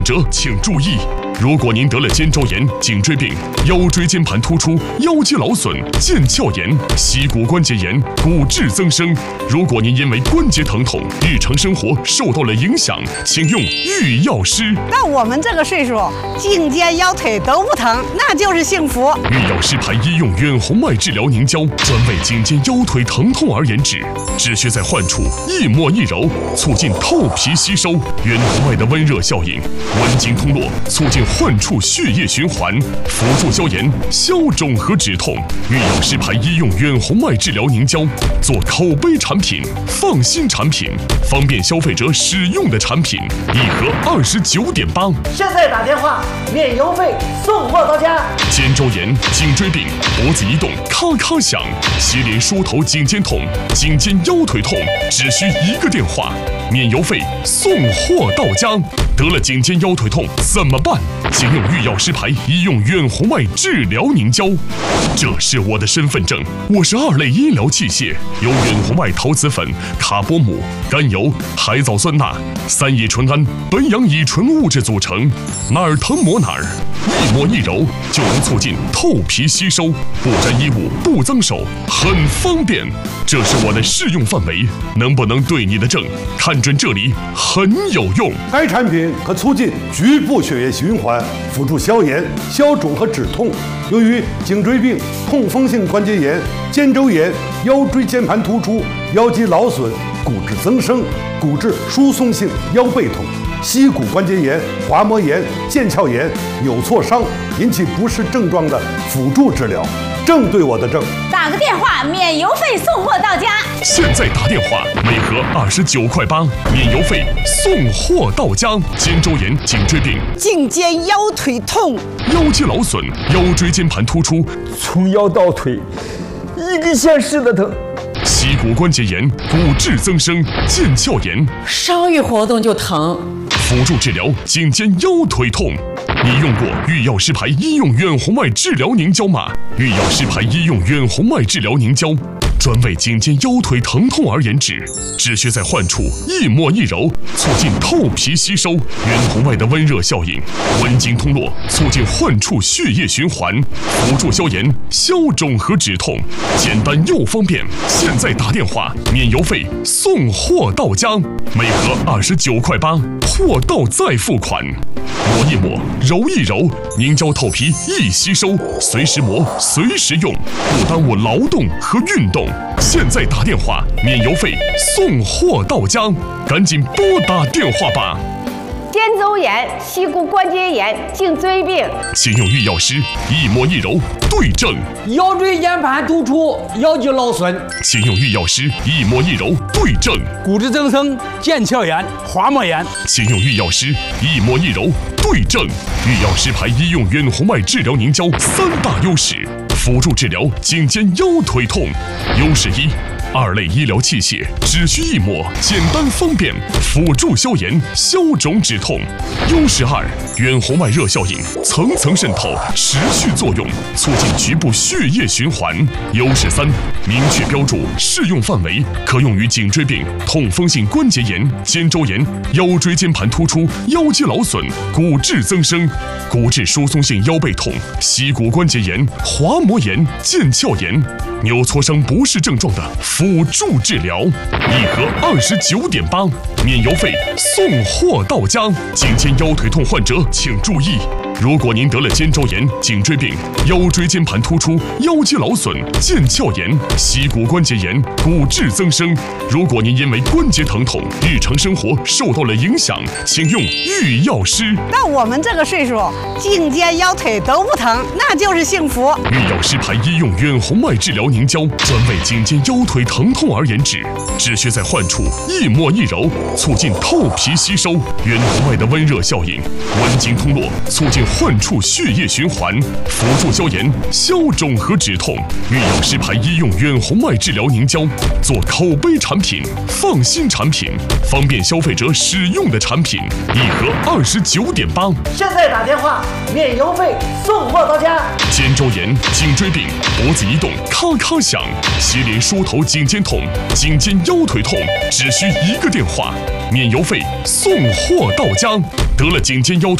者请注意，如果您得了肩周炎、颈椎病、腰椎间盘突出、腰肌劳损、腱鞘炎、膝骨关节炎、骨质增生，如果您因为关节疼痛，日常生活受到了影响，请用御药师。 到我们这个岁数，颈肩腰腿都不疼，那就是幸福。 御药师牌医用远红外治疗凝胶，专为颈肩腰腿疼痛而研制，只需在患处一抹一揉，促进透皮吸收，远红外的温热效应，温经通络，促进患处血液循环，辅助消炎、消肿和止痛。御药师牌医用远红外治疗凝胶，做口碑产品、放心产品、方便消费者使用的产品，一盒29.8。 现在打电话，免邮费，送货到家。 肩周炎、颈椎病、脖子移动咔咔响，接连梳头颈肩痛、颈肩腰腿痛，只需一个电话，免邮费，送货到家。得了颈肩腰腿痛怎么办？请用御药师牌医用远红外治疗凝胶。这是我的身份证，我是2类医疗器械，由远红外陶瓷粉、卡波姆、甘油、海藻酸钠、3乙醇胺、苯氧乙醇物质组成，哪儿疼抹哪儿，一抹一揉就能促进透皮吸收，不沾衣物，不脏手，很方便。这是我的适用范围，能不能对你的症？看准这里很有用。 该产品可促进局部血液循环，辅助消炎、消肿和止痛。由于颈椎病、痛风性关节炎、肩周炎、腰椎间盘突出、腰肌劳损、骨质增生、骨质疏松性腰背痛、膝骨关节炎、滑膜炎、腱鞘炎、扭挫伤引起不适症状的辅助治疗，正对我的症。 打个电话，免邮费送货到家。 现在打电话，每盒29.8块，免邮费，送货到家。肩周炎、颈椎病、 颈肩腰腿痛、 腰肌劳损、腰椎间盘突出， 从腰到腿一个县市的疼。 膝骨关节炎、骨质增生、腱鞘炎， 稍一活动就疼。 辅助治疗颈肩腰腿痛。你用过御药师牌医用远红外治疗凝胶吗？御药师牌医用远红外治疗凝胶，专为颈肩腰腿疼痛而研制，只需在患处一抹一揉，促进透皮吸收，远红外的温热效应，温经通络，促进患处血液循环，辅助消炎、消肿和止痛，简单又方便。现在打电话，免邮费，送货到家，每盒29.8块，货到再付款。抹一抹，揉一揉，凝胶透皮易吸收，随时磨，随时用，不耽误劳动和运动。现在打电话，免邮费，送货到家，赶紧拨打电话吧。 肩周炎、膝骨关节炎、颈椎病， 请用御药师一抹一揉对症； 腰椎间盘突出、腰肌劳损， 请用御药师一抹一揉对症； 骨质增生、腱鞘炎、滑膜炎， 请用御药师一抹一揉对症。御药师牌医用远红外治疗凝胶3大优势，辅助治疗颈肩腰腿痛。优势1。2类医疗器械只需一抹，简单方便，辅助消炎、消肿止痛。优势2，远红外热效应层层渗透，持续作用，促进局部血液循环。优势3，明确标注适用范围，可用于颈椎病、痛风性关节炎、肩周炎、腰椎间盘突出、腰肌劳损、骨质增生、骨质疏松性腰背痛、膝骨关节炎、滑膜炎、腱鞘炎、扭挫伤不适症状的辅助治疗，一盒29.8，免邮费，送货到家。颈肩腰腿痛患者请注意，如果您得了肩周炎、颈椎病、腰椎间盘突出、腰肌劳损、腱鞘炎、膝骨关节炎、骨质增生，如果您因为关节疼痛，日常生活受到了影响，请用御药师。 到我们这个岁数，颈肩腰腿都不疼，那就是幸福。 御药师牌医用远红外治疗凝胶，专为颈肩腰腿疼痛而研制，只需在患处一抹一揉，促进透皮吸收，远红外的温热效应，温经通络，促进患处血液循环，辅助消炎、消肿和止痛。御药师牌医用远红外治疗凝胶，做口碑产品、放心产品、方便消费者使用的产品，一盒29.8。 现在打电话，免邮费，送货到家。 肩周炎、颈椎病、脖子移动咔咔响，接连梳头颈肩痛、颈肩腰腿痛，只需1个电话，免邮费，送货到家。得了颈肩腰腿